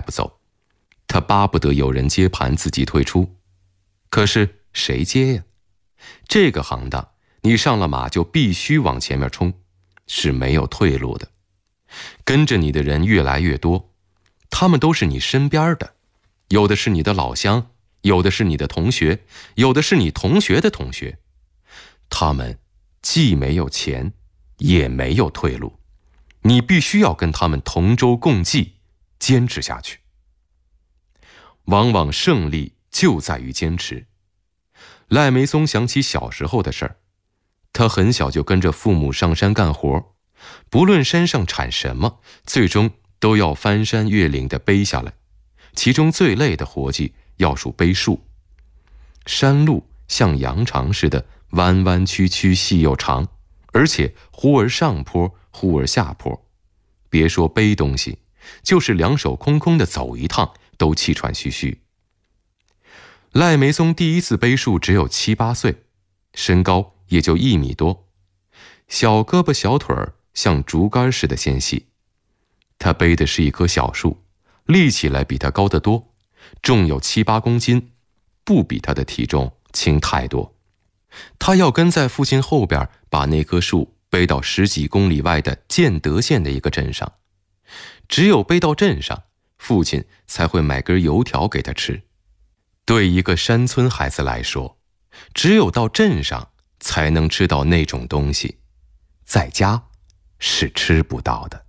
不走，他巴不得有人接盘自己退出。可是谁接呀？这个行当，你上了马就必须往前面冲，是没有退路的。跟着你的人越来越多，他们都是你身边的，有的是你的老乡，有的是你的同学，有的是你同学的同学。他们既没有钱，也没有退路，你必须要跟他们同舟共济，坚持下去。往往胜利就在于坚持。赖梅松想起小时候的事儿，他很小就跟着父母上山干活，不论山上产什么，最终都要翻山越岭地背下来。其中最累的活计要数背树。山路像羊肠似的弯弯曲曲，细又长，而且忽而上坡，忽而下坡。别说背东西，就是两手空空的走一趟，都气喘吁吁。赖梅松第一次背树只有7、8岁，身高也就1米多，小胳膊小腿儿像竹竿似的纤细。他背的是一棵小树，立起来比他高得多，重有7、8公斤，不比他的体重轻太多。他要跟在父亲后边，把那棵树背到10几公里外的建德县的一个镇上。只有背到镇上，父亲才会买根油条给他吃。对一个山村孩子来说，只有到镇上才能吃到那种东西，在家是吃不到的。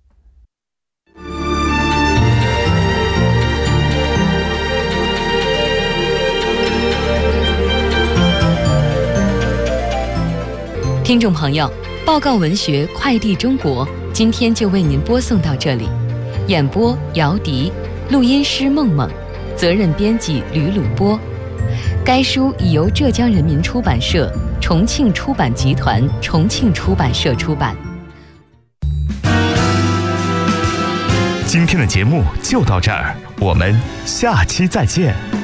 听众朋友，报告文学快递中国今天就为您播送到这里。演播姚迪，录音师梦梦，责任编辑吕鲁波。该书已由浙江人民出版社、重庆出版集团、重庆出版社出版。 今天的节目就到这儿，我们下期再见。